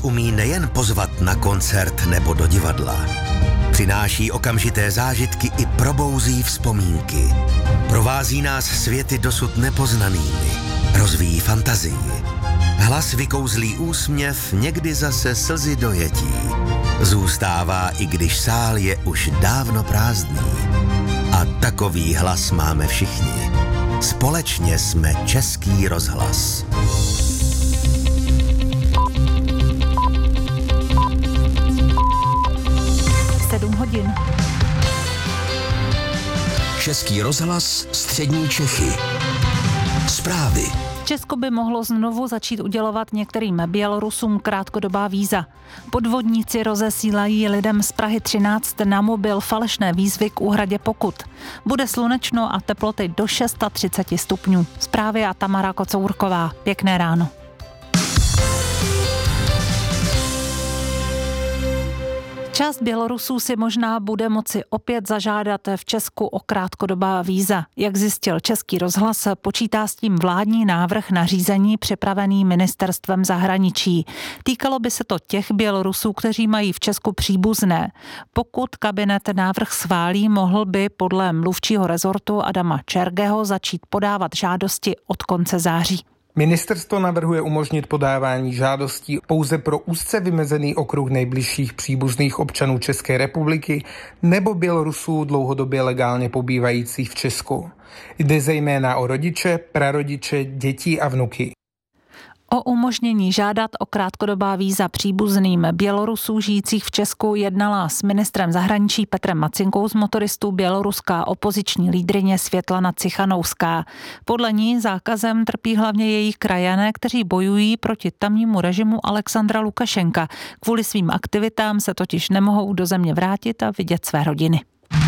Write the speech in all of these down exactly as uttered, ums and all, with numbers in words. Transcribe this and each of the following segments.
umí nejen pozvat na koncert nebo do divadla. Přináší okamžité zážitky i probouzí vzpomínky. Provází nás světy dosud nepoznanými. Rozvíjí fantazii. Hlas vykouzlí úsměv, někdy zase slzy dojetí. Zůstává, i když sál je už dávno prázdný. A takový hlas máme všichni. Společně jsme Český rozhlas. sedm hodin. Český rozhlas, střední Čechy. Zprávy. Česko by mohlo znovu začít udělovat některým Bělorusům krátkodobá víza. Podvodníci rozesílají lidem z Prahy třináct na mobil falešné výzvy k úhradě pokut. Bude slunečno a teploty do třicet šest stupňů. Zprávy a Tamara Kocourková. Pěkné ráno. Část Bělorusů si možná bude moci opět zažádat v Česku o krátkodobá víza. Jak zjistil Český rozhlas, počítá s tím vládní návrh nařízení připravený ministerstvem zahraničí. Týkalo by se to těch Bělorusů, kteří mají v Česku příbuzné. Pokud kabinet návrh schválí, mohl by podle mluvčího rezortu Adama Čergeho začít podávat žádosti od konce září. Ministerstvo navrhuje umožnit podávání žádostí pouze pro úzce vymezený okruh nejbližších příbuzných občanů České republiky nebo Bělorusů dlouhodobě legálně pobývajících v Česku. Jde zejména o rodiče, prarodiče, děti a vnuky. O umožnění žádat o krátkodobá víza příbuzným Bělorusů žijících v Česku jednala s ministrem zahraničí Petrem Macinkou z Motoristů běloruská opoziční lídryně Světlana Cichanouská. Podle ní zákazem trpí hlavně jejich krajané, kteří bojují proti tamnímu režimu Alexandra Lukašenka. Kvůli svým aktivitám se totiž nemohou do země vrátit a vidět své rodiny.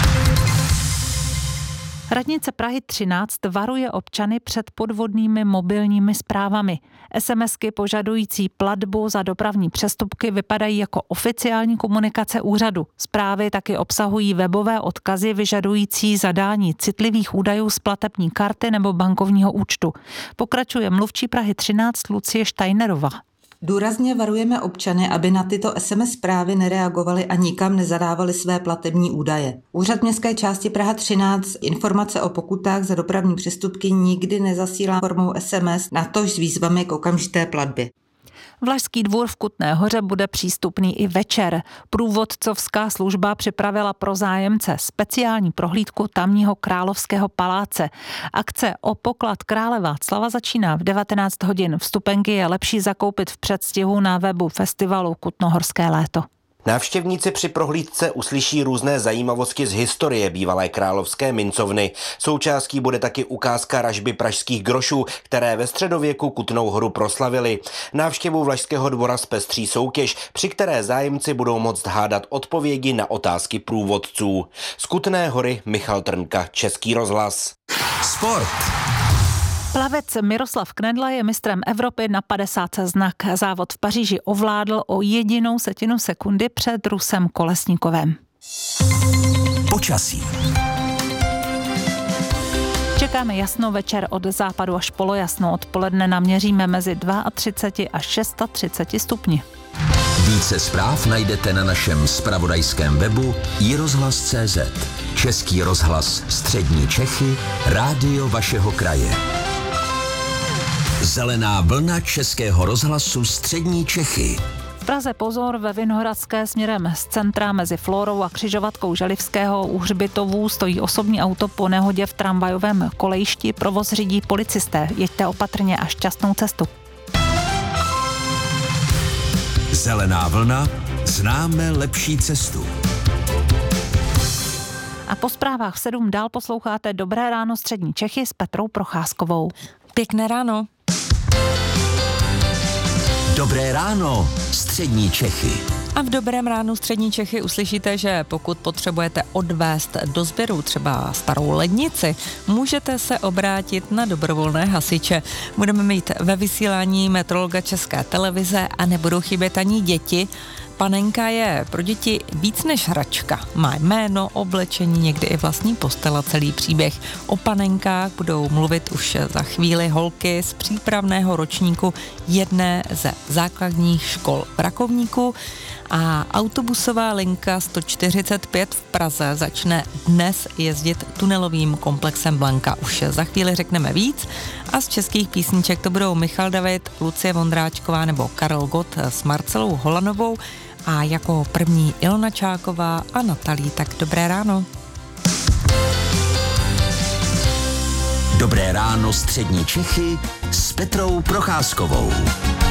Radnice Prahy třináct varuje občany před podvodnými mobilními zprávami. SMSky požadující platbu za dopravní přestupky vypadají jako oficiální komunikace úřadu. Zprávy taky obsahují webové odkazy vyžadující zadání citlivých údajů z platební karty nebo bankovního účtu. Pokračuje mluvčí Prahy třináct Lucie Steinerová. Důrazně varujeme občany, aby na tyto es em es zprávy nereagovali a nikam nezadávali své platební údaje. Úřad městské části Praha třináct informace o pokutách za dopravní přestupky nikdy nezasílá formou es em es, natož s výzvami k okamžité platbě. Vlašský dvůr v Kutné Hoře bude přístupný i večer. Průvodcovská služba připravila pro zájemce speciální prohlídku tamního královského paláce. Akce o poklad krále Václava začíná v devatenáct hodin. Vstupenky je lepší zakoupit v předstihu na webu festivalu Kutnohorské léto. Návštěvníci při prohlídce uslyší různé zajímavosti z historie bývalé královské mincovny. Součástí bude taky ukázka ražby pražských grošů, které ve středověku Kutnou Horu proslavili. Návštěvu Vlašského dvora zpestří soutěž, při které zájemci budou moct hádat odpovědi na otázky průvodců. Z Kutné Hory Michal Trnka, Český rozhlas. Sport. Plavec Miroslav Knedla je mistrem Evropy na padesát znak. Závod v Paříži ovládl o jedinou setinu sekundy před Rusem Kolesníkovem. Počasí. Čekáme jasno, večer od západu až polojasno. Odpoledne naměříme mezi třicet dva až třicet šest stupni. Více zpráv najdete na našem zpravodajském webu i rozhlas tečka cé zet. Český rozhlas, střední Čechy, rádio vašeho kraje. Zelená vlna Českého rozhlasu střední Čechy. V Praze pozor, ve Vinohradské směrem z centra mezi Flórou a křižovatkou Želivského u hřbitovů stojí osobní auto po nehodě v tramvajovém kolejišti. Provoz řídí policisté. Jeďte opatrně a šťastnou cestu. Zelená vlna, známe lepší cestu. A po zprávách v sedm dál posloucháte Dobré ráno střední Čechy s Petrou Procházkovou. Pěkné ráno. Dobré ráno, střední Čechy. A v Dobrém ránu střední Čechy uslyšíte, že pokud potřebujete odvést do sběru třeba starou lednici, můžete se obrátit na dobrovolné hasiče. Budeme mít ve vysílání meteorologa České televize a nebudou chybět ani děti. panenka je pro děti víc než hračka. Má jméno, oblečení, někdy i vlastní postel a celý příběh. O panenkách budou mluvit už za chvíli holky z přípravného ročníku jedné ze základních škol v Rakovníku. A autobusová linka sto čtyřicet pět v Praze začne dnes jezdit tunelovým komplexem Blanka. Už za chvíli řekneme víc. A z českých písniček to budou Michal David, Lucie Vondráčková nebo Karel Gott s Marcelou Holanovou a jako první Ilona Čáková a Natalí. Tak dobré ráno. Dobré ráno střední Čechy s Petrou Procházkovou.